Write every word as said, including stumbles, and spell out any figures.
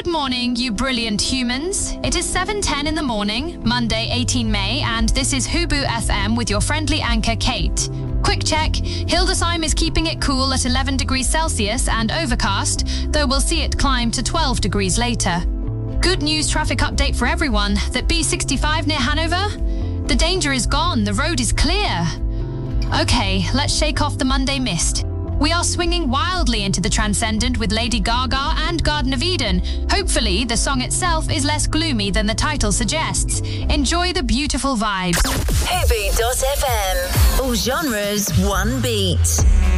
Good morning, you brilliant humans. It is seven ten in the morning, Monday, eighteenth of May, and this is Hubu F M with your friendly anchor, Kate. Quick check, Hildesheim is keeping it cool at eleven degrees Celsius and overcast, though we'll see it climb to twelve degrees later. Good news traffic update for everyone, that B sixty-five near Hanover? The danger is gone, the road is clear. Okay, let's shake off the Monday mist. We are swinging wildly into the transcendent with Lady Gaga and Garden of Eden. Hopefully, the song itself is less gloomy than the title suggests. Enjoy the beautiful vibes. Hubu dot F M. All genres, one beat.